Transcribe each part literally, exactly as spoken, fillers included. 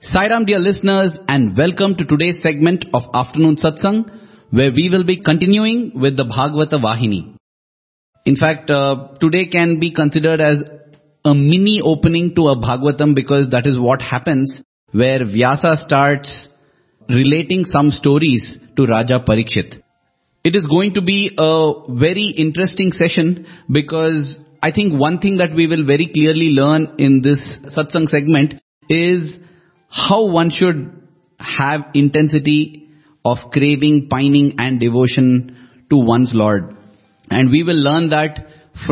Sai Ram, dear listeners, and welcome to today's segment of Afternoon Satsang, where we will be continuing with the Bhagavata Vahini. In fact, uh, today can be considered as a mini opening to a Bhagavatam, because that is what happens where Vyasa starts relating some stories to Raja Parikshit. It is going to be a very interesting session, because I think one thing that we will very clearly learn in this Satsang segment is how one should have intensity of craving, pining and devotion to one's Lord. And we will learn that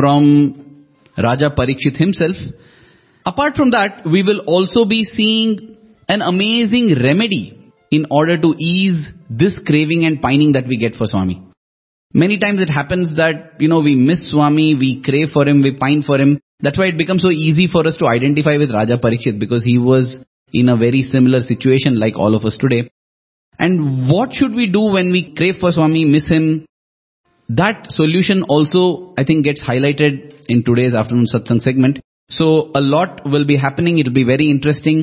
from Raja Parikshit himself. Apart from that, we will also be seeing an amazing remedy in order to ease this craving and pining that we get for Swami. Many times it happens that, you know, we miss Swami, we crave for him, we pine for him. That's why it becomes so easy for us to identify with Raja Parikshit, because he was in a very similar situation like all of us today. And what should we do when we crave for Swami, miss him? That solution also, I think, gets highlighted in today's Afternoon Satsang segment. So a lot will be happening. It will be very interesting.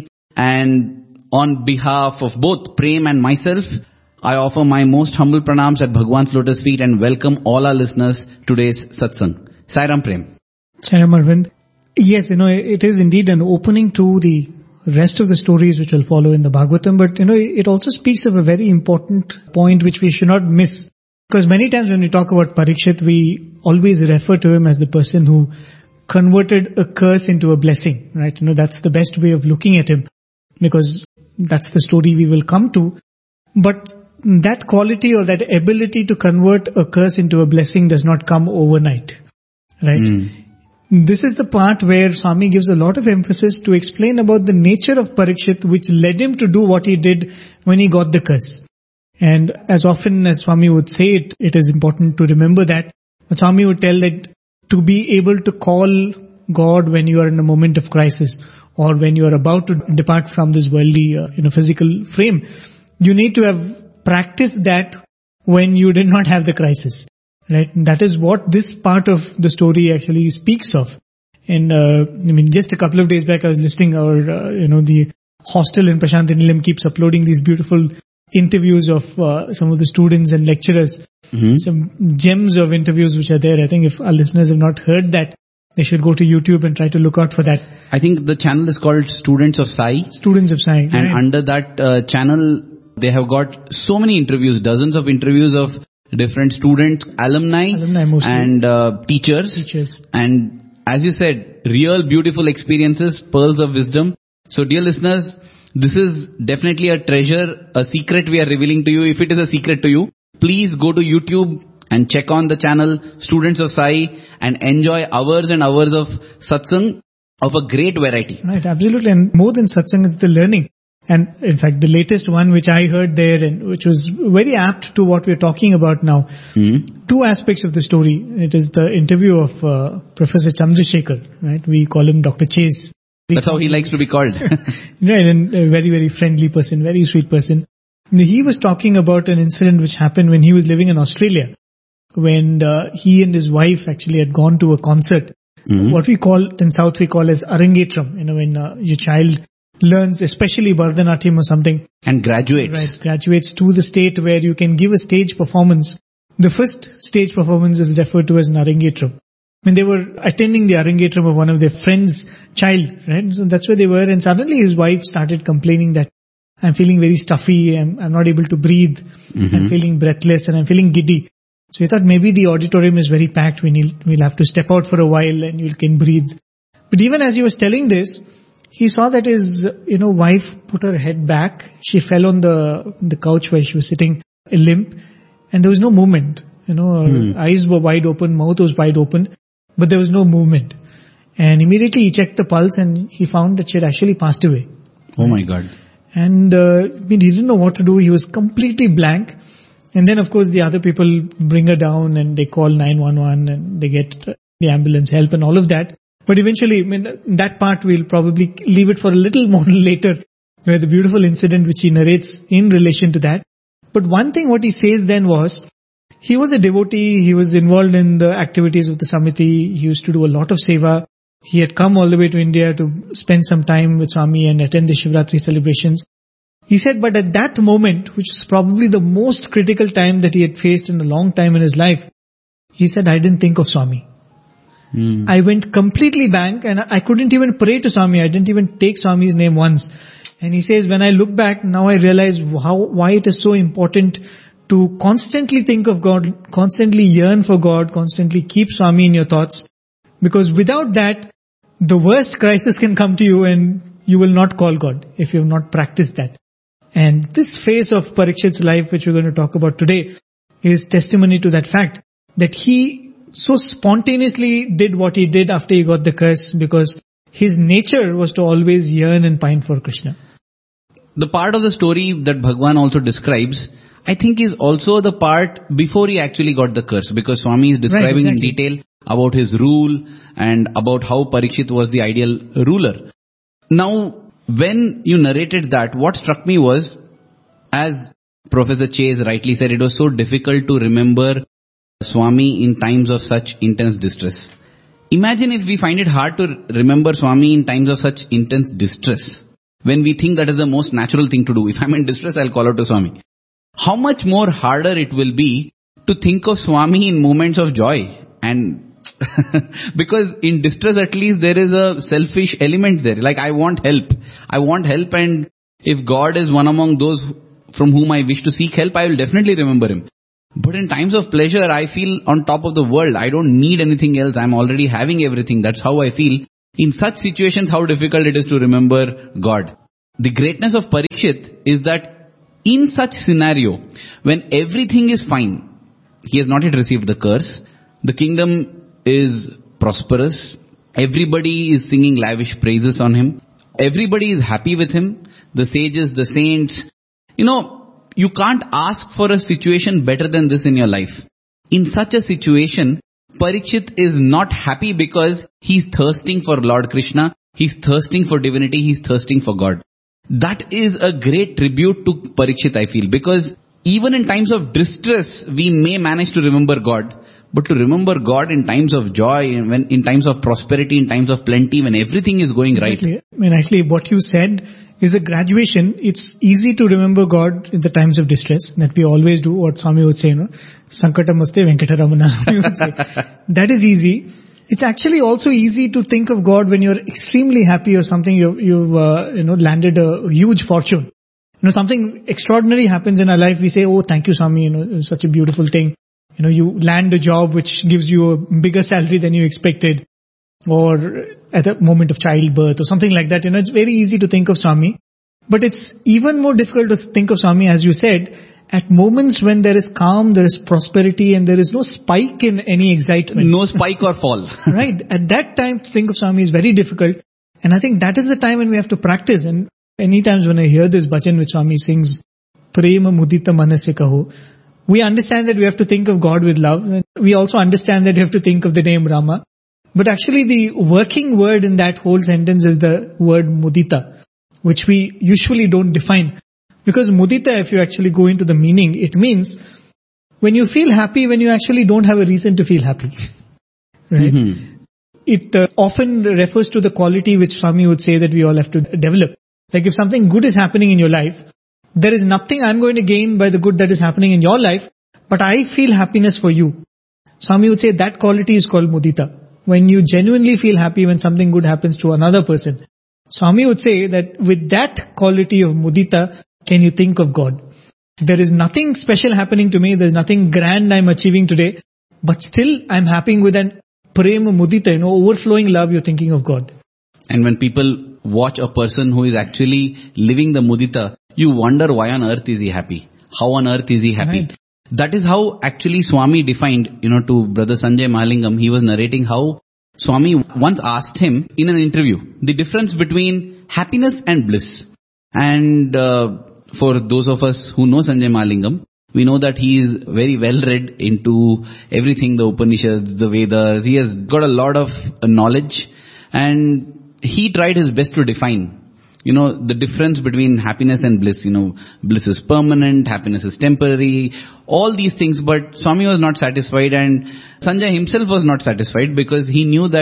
And on behalf of both Prem and myself, I offer my most humble pranams at Bhagwan's lotus feet and welcome all our listeners to today's Satsang. Sai Ram, Prem. Sai Ram, Arvind. Yes, you know, it is indeed an opening to the rest of the stories which will follow in the Bhagavatam, but you know, it also speaks of a very important point which we should not miss. Because many times when we talk about Parikshit, we always refer to him as the person who converted a curse into a blessing, right? You know, that's the best way of looking at him, because that's the story we will come to. But that quality or that ability to convert a curse into a blessing does not come overnight, right? Mm. This is the part where Swami gives a lot of emphasis to explain about the nature of Parikshit, which led him to do what he did when he got the curse. And as often as Swami would say it, it is important to remember that. But Swami would tell that to be able to call God when you are in a moment of crisis, or when you are about to depart from this worldly, uh, you know, physical frame, you need to have practiced that when you did not have the crisis. Right, and that is what this part of the story actually speaks of. And uh, I mean, just a couple of days back, I was listening. Our, uh, you know, the hostel in Prashant Nilayam keeps uploading these beautiful interviews of uh, some of the students and lecturers. Mm-hmm. Some gems of interviews which are there. I think if our listeners have not heard that, they should go to YouTube and try to look out for that. I think the channel is called Students of Sai. Students of Sai. And right. Under that uh, channel, they have got so many interviews, dozens of interviews of different students, alumni, alumni and uh, teachers. teachers. And as you said, real beautiful experiences, pearls of wisdom. So dear listeners, this is definitely a treasure, a secret we are revealing to you. If it is a secret to you, please go to YouTube and check on the channel Students of Sai and enjoy hours and hours of satsang of a great variety. Right, absolutely. And more than satsang is the learning. And in fact, the latest one which I heard there, and which was very apt to what we're talking about now, mm-hmm. two aspects of the story. It is the interview of uh, Professor Chandrasekhar, right? We call him Doctor Chase. We That's how he likes to be called. Right, and a very, very friendly person, very sweet person. He was talking about an incident which happened when he was living in Australia, when uh, he and his wife actually had gone to a concert. Mm-hmm. What we call, in South we call as Arangetram, you know, when uh, your child learns, especially Bharatanatyam or something. And graduates. Right, graduates to the state where you can give a stage performance. The first stage performance is referred to as an Arangetram. When they were attending the Arangetram of one of their friends' child, right? So that's where they were, and suddenly his wife started complaining that I'm feeling very stuffy, I'm, I'm not able to breathe, mm-hmm. I'm feeling breathless and I'm feeling giddy. So we thought maybe the auditorium is very packed, we need, we'll have to step out for a while and you can breathe. But even as he was telling this, he saw that his, you know, wife put her head back. She fell on the the couch where she was sitting, limp, and there was no movement. You know, her hmm. eyes were wide open, mouth was wide open, but there was no movement. And immediately he checked the pulse and he found that she had actually passed away. Oh my God. And uh, I mean, he didn't know what to do. He was completely blank. And then, of course, the other people bring her down and they call nine one one and they get the ambulance help and all of that. But eventually, I mean, that part we'll probably leave it for a little more later, where the beautiful incident which he narrates in relation to that. But one thing what he says then was, he was a devotee, he was involved in the activities of the Samiti, he used to do a lot of seva, He had come all the way to India to spend some time with Swami and attend the Shivratri celebrations. He said, but at that moment, which was probably the most critical time that he had faced in a long time in his life, he said, I didn't think of Swami. Mm. I went completely blank and I couldn't even pray to Swami. I didn't even take Swami's name once. And he says, when I look back, now I realize how, why it is so important to constantly think of God, constantly yearn for God, constantly keep Swami in your thoughts. Because without that, the worst crisis can come to you and you will not call God if you have not practiced that. And this phase of Parikshit's life, which we're going to talk about today, is testimony to that fact that he so spontaneously did what he did after he got the curse, because his nature was to always yearn and pine for Krishna. The part of the story that Bhagwan also describes, I think, is also the part before he actually got the curse, because Swami is describing right, exactly. in detail about his rule and about how Parikshit was the ideal ruler. Now, when you narrated that, what struck me was, as Professor Chase rightly said, it was so difficult to remember Swami in times of such intense distress. Imagine if we find it hard to remember Swami in times of such intense distress, when we think that is the most natural thing to do. If I'm in distress, I'll call out to Swami. How much more harder it will be to think of Swami in moments of joy. And because in distress, at least there is a selfish element there. Like, I want help. I want help, and if God is one among those from whom I wish to seek help, I will definitely remember Him. But in times of pleasure, I feel on top of the world. I don't need anything else. I'm already having everything. That's how I feel. In such situations, how difficult it is to remember God. The greatness of Parikshit is that in such scenario, when everything is fine, he has not yet received the curse, the kingdom is prosperous, everybody is singing lavish praises on him, everybody is happy with him, the sages, the saints. You know, you can't ask for a situation better than this in your life. In such a situation, Parikshit is not happy because he's thirsting for Lord Krishna, he's thirsting for divinity, he's thirsting for God. That is a great tribute to Parikshit, I feel, because even in times of distress, we may manage to remember God. But to remember God in times of joy, when in times of prosperity, in times of plenty, when everything is going exactly. right. I mean, actually, what you said is a graduation. It's easy to remember God in the times of distress, that we always do. What Swami would say, you know, Sankatamaste Venkataramana, Swami would say. That is easy. It's actually also easy to think of God when you're extremely happy or something. You've, you've uh, you know, landed a huge fortune. You know, something extraordinary happens in our life. We say, oh, thank you, Swami. You know, it's such a beautiful thing. You know, you land a job which gives you a bigger salary than you expected, or at a moment of childbirth or something like that. You know, it's very easy to think of Swami. But it's even more difficult to think of Swami, as you said, at moments when there is calm, there is prosperity, and there is no spike in any excitement. No spike or fall. Right. At that time, to think of Swami is very difficult. And I think that is the time when we have to practice. And any times when I hear this bhajan which Swami sings, Prema Mudita Manasya Kaho, we understand that we have to think of God with love. We also understand that we have to think of the name Rama. But actually the working word in that whole sentence is the word mudita, which we usually don't define. Because mudita, if you actually go into the meaning, it means when you feel happy when you actually don't have a reason to feel happy. Right? Mm-hmm. It uh, often refers to the quality which Swami would say that we all have to develop. Like if something good is happening in your life, there is nothing I'm going to gain by the good that is happening in your life, but I feel happiness for you. Swami would say that quality is called mudita. When you genuinely feel happy when something good happens to another person. Swami would say that with that quality of mudita, can you think of God? There is nothing special happening to me, there is nothing grand I'm achieving today, but still I'm happy with an prema mudita, you know, overflowing love, you're thinking of God. And when people watch a person who is actually living the mudita, you wonder why on earth is he happy? How on earth is he happy? Right. That is how actually Swami defined, you know, to Brother Sanjay Mahalingam. He was narrating how Swami once asked him in an interview the difference between happiness and bliss. And uh, for those of us who know Sanjay Mahalingam, we know that he is very well read into everything, the Upanishads, the Vedas. He has got a lot of uh, knowledge, and he tried his best to define, you know, the difference between happiness and bliss. You know, bliss is permanent, happiness is temporary, all these things. But Swami was not satisfied, and Sanjay himself was not satisfied, because he knew that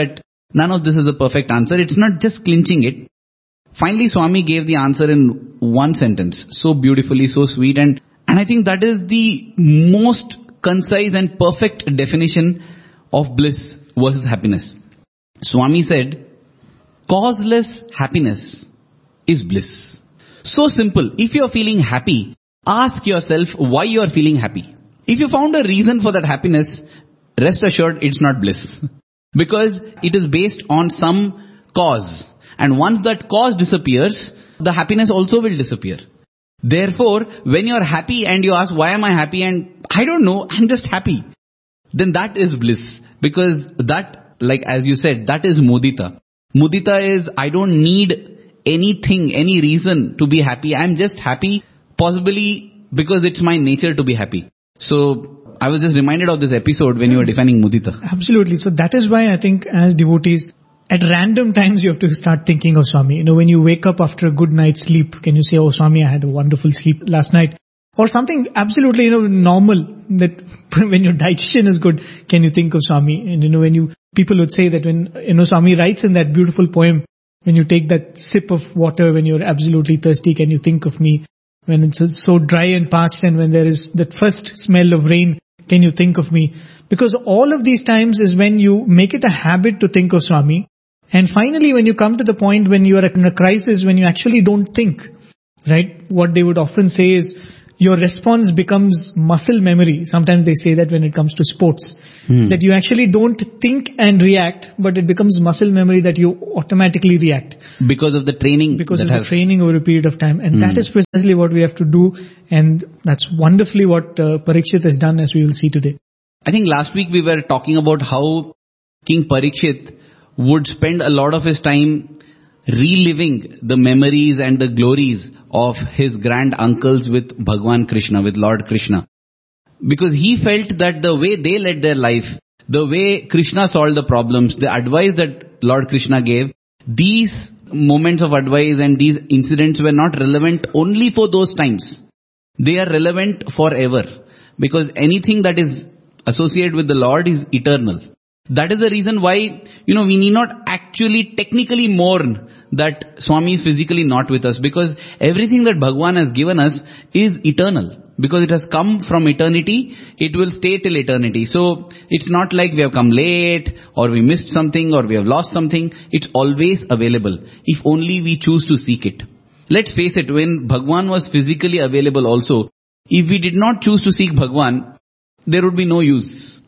none of this is a perfect answer. It's not just clinching it. Finally, Swami gave the answer in one sentence, so beautifully, so sweet, and, and I think that is the most concise and perfect definition of bliss versus happiness. Swami said, causeless happiness is bliss. So simple. If you are feeling happy, ask yourself why you are feeling happy. If you found a reason for that happiness, rest assured it's not bliss. Because it is based on some cause. And once that cause disappears, the happiness also will disappear. Therefore, when you are happy and you ask, why am I happy? And I don't know, I'm just happy. Then that is bliss. Because that, like as you said, that is mudita. Mudita is, I don't need anything, any reason to be happy. I'm just happy, possibly because it's my nature to be happy. So, I was just reminded of this episode when you were defining mudita. Absolutely. So that is why I think as devotees, at random times you have to start thinking of Swami. You know, when you wake up after a good night's sleep, can you say, oh Swami, I had a wonderful sleep last night? Or something absolutely, you know, normal, that when your digestion is good, can you think of Swami? And you know, when you, people would say that when, you know, Swami writes in that beautiful poem, when you take that sip of water, when you're absolutely thirsty, can you think of me? When it's so dry and parched, and when there is that first smell of rain, can you think of me? Because all of these times is when you make it a habit to think of Swami. And finally, when you come to the point when you are in a crisis, when you actually don't think, right? What they would often say is, your response becomes muscle memory. Sometimes they say that when it comes to sports, hmm. that you actually don't think and react, but it becomes muscle memory that you automatically react. Because of the training. Because that of has... the training over a period of time. And hmm. that is precisely what we have to do. And that's wonderfully what uh, Parikshit has done, as we will see today. I think last week we were talking about how King Parikshit would spend a lot of his time reliving the memories and the glories of his grand uncles with Bhagwan Krishna, with Lord Krishna. Because he felt that the way they led their life, the way Krishna solved the problems, the advice that Lord Krishna gave, these moments of advice and these incidents were not relevant only for those times. They are relevant forever. Because anything that is associated with the Lord is eternal. That is the reason why, you know, we need not actually technically mourn that Swami is physically not with us, because everything that Bhagwan has given us is eternal. Because it has come from eternity, it will stay till eternity. So, it's not like we have come late, or we missed something, or we have lost something. It's always available, if only we choose to seek it. Let's face it, when Bhagwan was physically available also, if we did not choose to seek Bhagwan, there would be no use.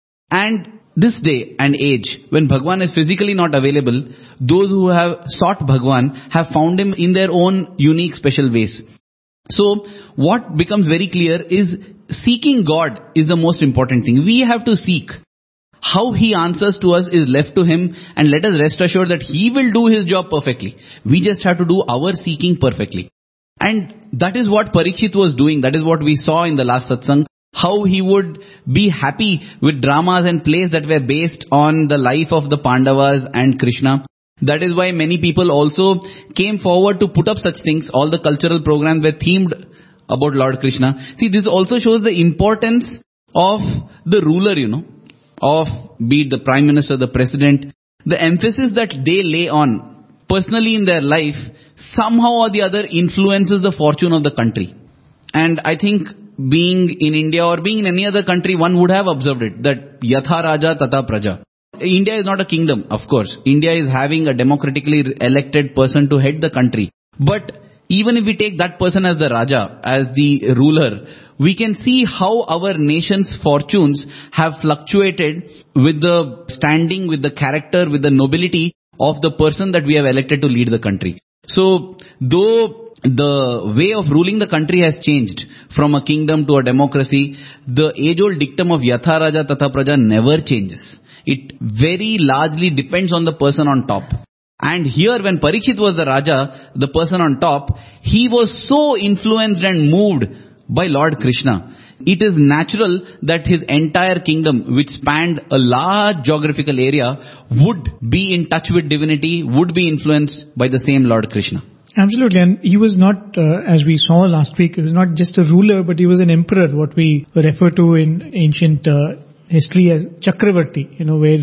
And this day and age, when Bhagwan is physically not available, those who have sought Bhagwan have found him in their own unique special ways. So, what becomes very clear is seeking God is the most important thing. We have to seek. How he answers to us is left to him, and let us rest assured that he will do his job perfectly. We just have to do our seeking perfectly. And that is what Parikshit was doing. That is what we saw in the last satsang. How he would be happy with dramas and plays that were based on the life of the Pandavas and Krishna. That is why many people also came forward to put up such things. All the cultural programs were themed about Lord Krishna. See, this also shows the importance of the ruler, you know, of be it the Prime Minister, the President. The emphasis that they lay on personally in their life somehow or the other influences the fortune of the country. And I think being in India or being in any other country, one would have observed it, that Yatha Raja Tata Praja. India is not a kingdom, of course. India is having a democratically elected person to head the country. But even if we take that person as the Raja, as the ruler, we can see how our nation's fortunes have fluctuated with the standing, with the character, with the nobility of the person that we have elected to lead the country. So, though the way of ruling the country has changed from a kingdom to a democracy, the age-old dictum of Yatha Raja Tata Praja never changes. It very largely depends on the person on top. And here when Parikshit was the Raja, the person on top, he was so influenced and moved by Lord Krishna. It is natural that his entire kingdom, which spanned a large geographical area, would be in touch with divinity, would be influenced by the same Lord Krishna. Absolutely. And he was not, uh, as we saw last week, he was not just a ruler, but he was an emperor, what we refer to in ancient uh, history as Chakravarti, you know, where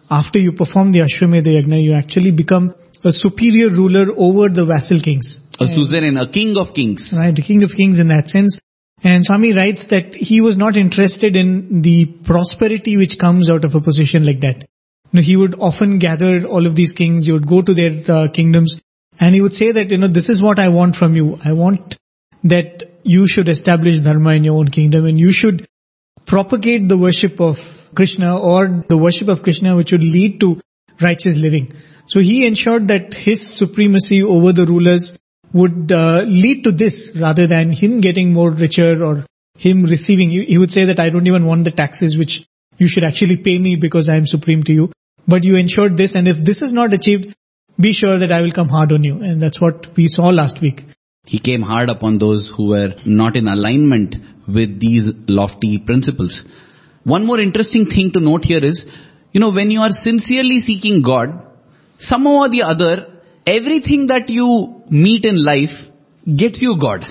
after you perform the Ashwamedha Yagna, you actually become a superior ruler over the vassal kings. A suzerain, a king of kings. Right, the king of kings in that sense. And Swami writes that he was not interested in the prosperity which comes out of a position like that. You know, he would often gather all of these kings, he would go to their uh, kingdoms, and he would say that, you know, this is what I want from you. I want that you should establish dharma in your own kingdom, and you should propagate the worship of Krishna, or the worship of Krishna which would lead to righteous living. So he ensured that his supremacy over the rulers would uh, lead to this rather than him getting more richer or him receiving. He, he would say that I don't even want the taxes which you should actually pay me because I am supreme to you. But you ensured this, and if this is not achieved, be sure that I will come hard on you. And that's what we saw last week. He came hard upon those who were not in alignment with these lofty principles. One more interesting thing to note here is, you know, when you are sincerely seeking God, somehow or the other, everything that you meet in life gets you God.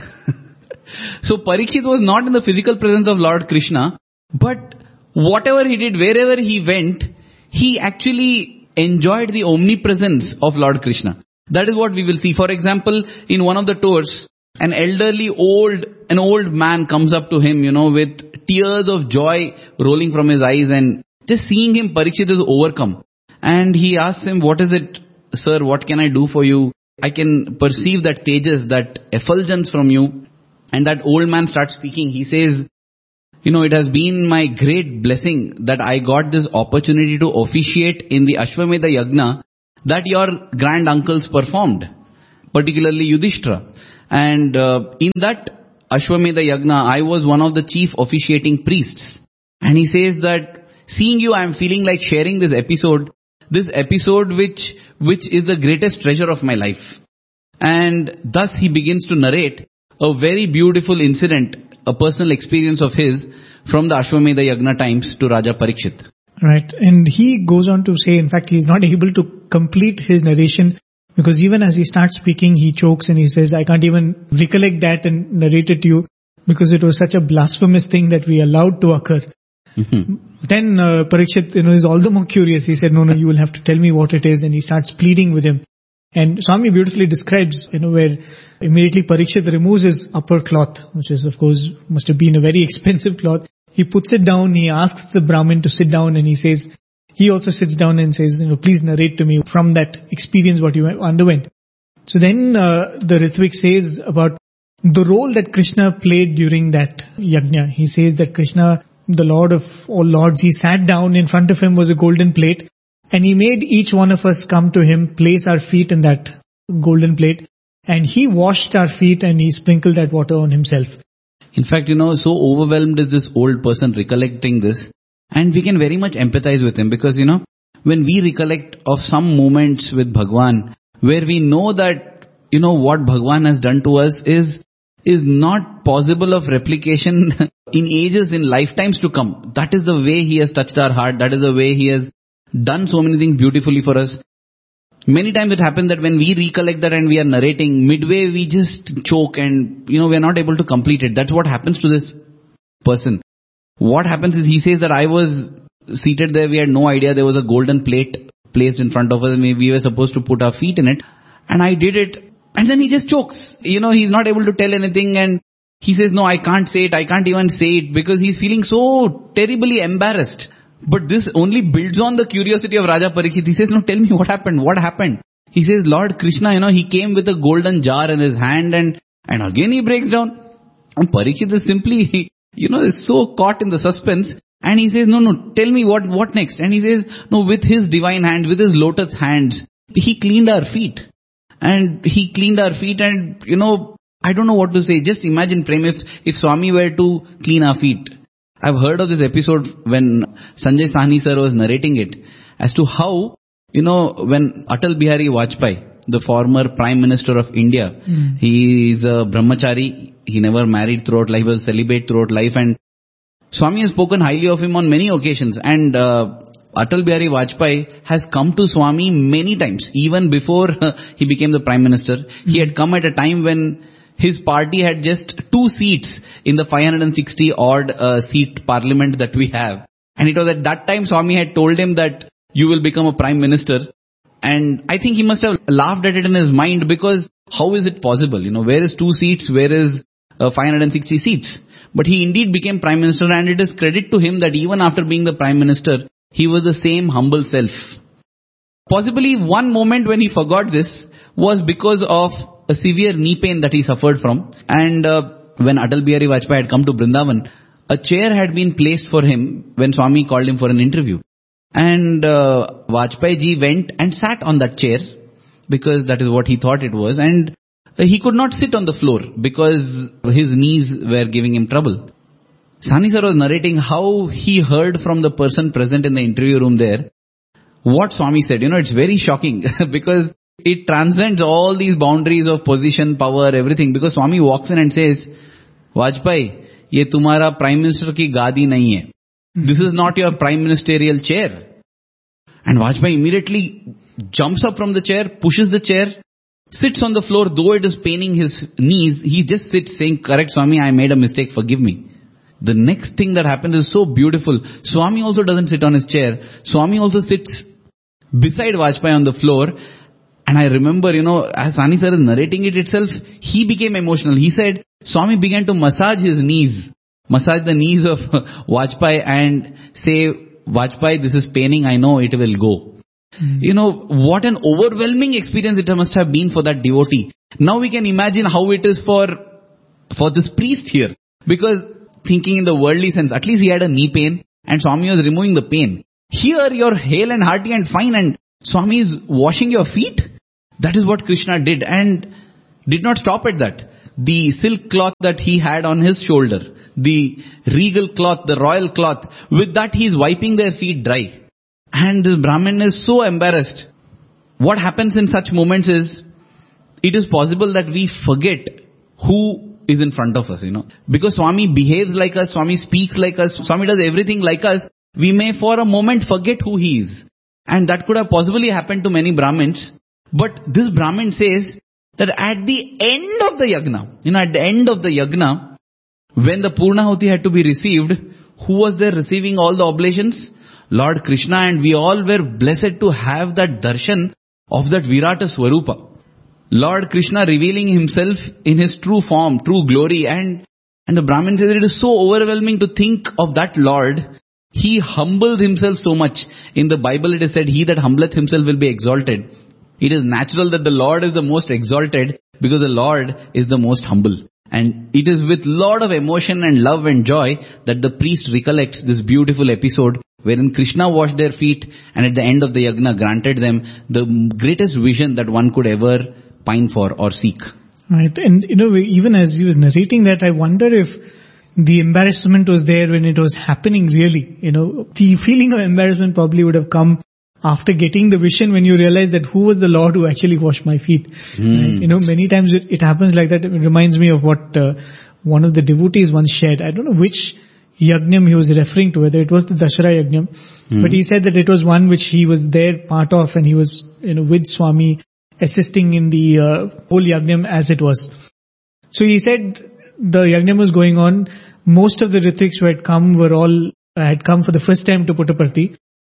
So Parikshit was not in the physical presence of Lord Krishna, but whatever he did, wherever he went, he actually enjoyed the omnipresence of Lord Krishna. That is what we will see. For example, in one of the tours, an elderly old, an old man comes up to him, you know, with tears of joy rolling from his eyes, and just seeing him, Parikshit is overcome. And he asks him, what is it, sir, what can I do for you? I can perceive that tejas, that effulgence from you. And that old man starts speaking. He says, you know, it has been my great blessing that I got this opportunity to officiate in the Ashwamedha Yagna that your grand uncles performed, particularly Yudhishthira. And uh, in that Ashwamedha Yagna, I was one of the chief officiating priests. And he says that seeing you, I am feeling like sharing this episode, this episode which which is the greatest treasure of my life. And thus he begins to narrate a very beautiful incident, a personal experience of his from the Ashwamedha Yagna times to Raja Parikshit. Right. And he goes on to say, in fact, he is not able to complete his narration because even as he starts speaking, he chokes and he says, I can't even recollect that and narrate it to you because it was such a blasphemous thing that we allowed to occur. Mm-hmm. Then uh, Parikshit, you know, is all the more curious. He said, no, no, you will have to tell me what it is. And he starts pleading with him. And Swami beautifully describes, you know, where immediately Parikshit removes his upper cloth, which is, of course, must have been a very expensive cloth. He puts it down, he asks the Brahmin to sit down, and he says, he also sits down and says, you know, please narrate to me from that experience what you underwent. So then uh, the Ritvik says about the role that Krishna played during that yajna. He says that Krishna, the Lord of all lords, he sat down, in front of him was a golden plate, and he made each one of us come to him, place our feet in that golden plate, and he washed our feet and he sprinkled that water on himself. In fact, you know, so overwhelmed is this old person recollecting this, and we can very much empathize with him because, you know, when we recollect of some moments with Bhagwan, where we know that, you know, what Bhagwan has done to us is, is not possible of replication in ages, in lifetimes to come. That is the way he has touched our heart. That is the way he has done so many things beautifully for us. Many times it happens that when we recollect that and we are narrating, midway we just choke and, you know, we are not able to complete it. That's what happens to this person. What happens is he says that I was seated there, we had no idea there was a golden plate placed in front of us and we were supposed to put our feet in it. And I did it and then he just chokes. You know, he's not able to tell anything and he says, no, I can't say it, I can't even say it because he's feeling so terribly embarrassed. But this only builds on the curiosity of Raja Parikshit. He says, no, tell me what happened, what happened? He says, Lord Krishna, you know, he came with a golden jar in his hand and, and again he breaks down. And Parikshit is simply, you know, is so caught in the suspense. And he says, no, no, tell me what, what next? And he says, no, with his divine hands, with his lotus hands, he cleaned our feet. And he cleaned our feet and, you know, I don't know what to say. Just imagine, Prem, if, if Swami were to clean our feet. I've heard of this episode when Sanjay Sahni sir was narrating it as to how, you know, when Atal Bihari Vajpayee, the former Prime Minister of India, mm. he is a brahmachari, he never married throughout life, he was celibate throughout life, and Swami has spoken highly of him on many occasions, and uh, Atal Bihari Vajpayee has come to Swami many times, even before uh, he became the Prime Minister. Mm. He had come at a time when his party had just two seats in the five hundred sixty odd uh, seat parliament that we have. And it was at that time Swami had told him that you will become a prime minister. And I think he must have laughed at it in his mind, because how is it possible? You know, where is two seats? Where is uh, five hundred sixty seats? But he indeed became prime minister, and it is credit to him that even after being the prime minister, he was the same humble self. Possibly one moment when he forgot this was because of a severe knee pain that he suffered from. And uh, when Atal Bihari Vajpayee had come to Vrindavan, a chair had been placed for him when Swami called him for an interview. And uh, Vajpayee ji went and sat on that chair, because that is what he thought it was. And he could not sit on the floor because his knees were giving him trouble. Sani sir was narrating how he heard from the person present in the interview room there what Swami said. You know, it's very shocking because it transcends all these boundaries of position, power, everything. Because Swami walks in and says, Vajpayee, ye tumhara prime minister ki gadi nahi hai. This is not your prime ministerial chair. And Vajpayee immediately jumps up from the chair, pushes the chair, sits on the floor, though it is paining his knees. He just sits saying, correct Swami, I made a mistake, forgive me. The next thing that happens is so beautiful. Swami also doesn't sit on his chair. Swami also sits beside Vajpayee on the floor. And I remember, you know, as Sani sir is narrating it itself, he became emotional. He said, Swami began to massage his knees, massage the knees of Vajpayee and say, Vajpayee, this is paining, I know it will go. Mm. You know, what an overwhelming experience it must have been for that devotee. Now we can imagine how it is for, for this priest here. Because thinking in the worldly sense, at least he had a knee pain and Swami was removing the pain. Here you're hale and hearty and fine, and Swami is washing your feet. That is what Krishna did, and did not stop at that. The silk cloth that he had on his shoulder, the regal cloth, the royal cloth, with that he is wiping their feet dry. And this Brahmin is so embarrassed. What happens in such moments is, it is possible that we forget who is in front of us, you know. Because Swami behaves like us, Swami speaks like us, Swami does everything like us, we may for a moment forget who he is. And that could have possibly happened to many Brahmins. But this Brahmin says that at the end of the yagna, you know, at the end of the yagna, when the Purnahuti had to be received, who was there receiving all the oblations? Lord Krishna, and we all were blessed to have that darshan of that Virata Swarupa. Lord Krishna revealing himself in his true form, true glory. And, and the Brahmin says it is so overwhelming to think of that Lord. He humbled himself so much. In the Bible it is said, he that humbleth himself will be exalted. It is natural that the Lord is the most exalted because the Lord is the most humble. And it is with lot of emotion and love and joy that the priest recollects this beautiful episode wherein Krishna washed their feet and at the end of the yagna granted them the greatest vision that one could ever pine for or seek. Right. And you know, even as he was narrating that, I wonder if the embarrassment was there when it was happening really. You know, the feeling of embarrassment probably would have come after getting the vision when you realize that who was the Lord who actually washed my feet. Mm. Right? You know, many times it, it happens like that. It reminds me of what uh, one of the devotees once shared. I don't know which yajnam he was referring to, whether it was the Dashara yajnam, mm. but he said that it was one which he was there part of, and he was, you know, with Swami assisting in the uh, whole yajnam as it was. So he said the yajnam was going on. Most of the Rithviks who had come were all, uh, had come for the first time to Puttaparthi.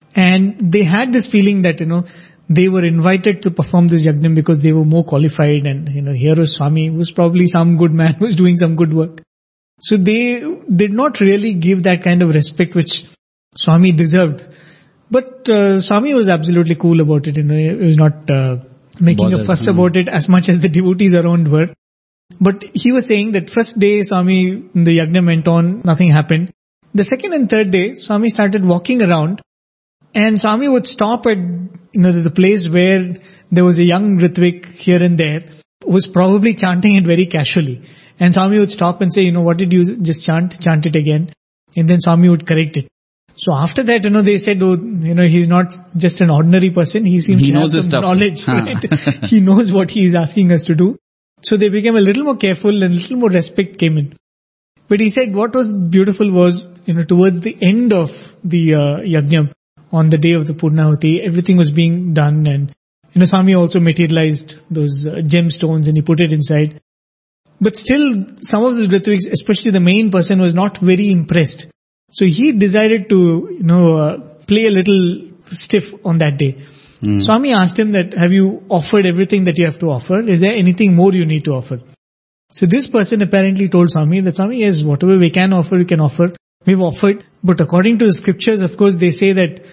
And they had this feeling that, you know, they were invited to perform this yajnam because they were more qualified, and, you know, here was Swami, who was probably some good man who was doing some good work. So they did not really give that kind of respect which Swami deserved. But uh, Swami was absolutely cool about it, you know, he was not uh, making Bothered. a fuss mm. about it as much as the devotees around were. But he was saying that first day Swami, the yajna went on, nothing happened. The second and third day, Swami started walking around, and Swami would stop at, you know, the place where there was a young Ritvik here and there who was probably chanting it very casually. And Swami would stop and say, you know, what did you just chant? Chant it again. And then Swami would correct it. So after that, you know, they said, oh, you know, he's not just an ordinary person. He seems he to knows have some knowledge. Right? He knows what he is asking us to do. So they became a little more careful and a little more respect came in. But he said what was beautiful was, you know, towards the end of the uh, yajna, on the day of the Purnahuti, everything was being done, and, you know, Swami also materialized those uh, gemstones and he put it inside. But still, some of the Ritviks, especially the main person, was not very impressed. So he decided to, you know, uh, play a little stiff on that day. Mm. Swami asked him that, have you offered everything that you have to offer? Is there anything more you need to offer? So this person apparently told Swami that, Swami, yes, whatever we can offer, we can offer. We've offered. But according to the scriptures, of course, they say that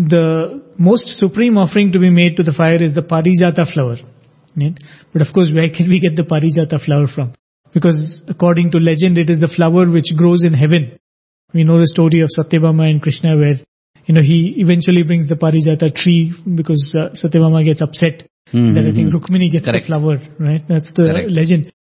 the most supreme offering to be made to the fire is the Parijata flower. Right? But of course, where can we get the Parijata flower from? Because according to legend, it is the flower which grows in heaven. We know the story of Satyabhama and Krishna where, you know, he eventually brings the Parijata tree because uh, Satyabhama gets upset mm-hmm. that I think Rukmini gets Correct. the flower, right? That's the Correct. legend.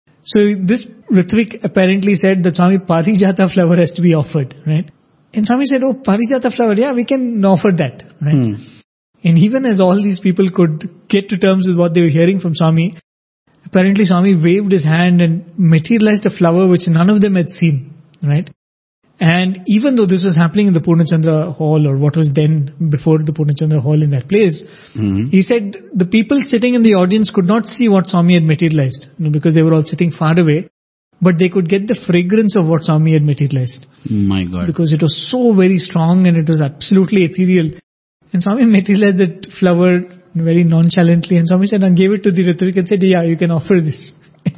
So this Ritvik apparently said that Swami, Parijata flower has to be offered, right? And Swami said, oh, Parijata flower, yeah, we can offer that, right? Mm. And even as all these people could get to terms with what they were hearing from Swami, apparently Swami waved his hand and materialized a flower which none of them had seen, right? And even though this was happening in the Purnachandra Hall, or what was then before the Purnachandra Hall in that place, mm-hmm. he said the people sitting in the audience could not see what Swami had materialized, you know, because they were all sitting far away, but they could get the fragrance of what Swami had materialized. My God. Because it was so very strong and it was absolutely ethereal. And Swami materialized that flower very nonchalantly, and Swami said and gave it to the Ritvik and said, yeah, you can offer this.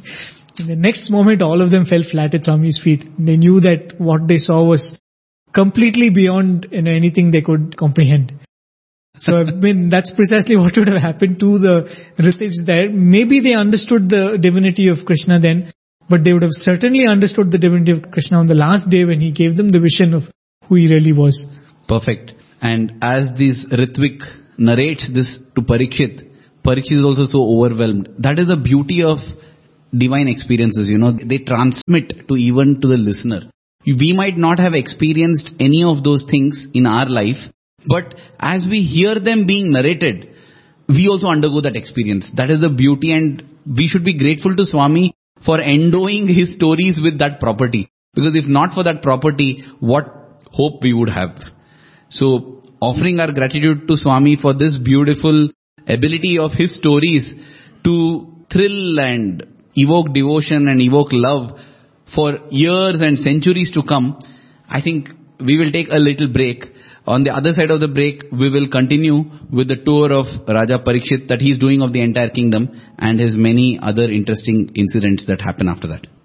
In the next moment, all of them fell flat at Swami's feet. They knew that what they saw was completely beyond, you know, anything they could comprehend. So, I mean, that's precisely what would have happened to the Ritiks there. Maybe they understood the divinity of Krishna then, but they would have certainly understood the divinity of Krishna on the last day when he gave them the vision of who he really was. Perfect. And as this Ritvik narrates this to Parikshit, Parikshit is also so overwhelmed. That is the beauty of divine experiences, you know, they transmit to even to the listener. We might not have experienced any of those things in our life, but as we hear them being narrated, we also undergo that experience. That is the beauty, and we should be grateful to Swami for endowing his stories with that property. Because if not for that property, what hope we would have. So, offering our gratitude to Swami for this beautiful ability of his stories to thrill and evoke devotion and evoke love for years and centuries to come, I think we will take a little break. On the other side of the break, we will continue with the tour of Raja Parikshit that he is doing of the entire kingdom and his many other interesting incidents that happen after that.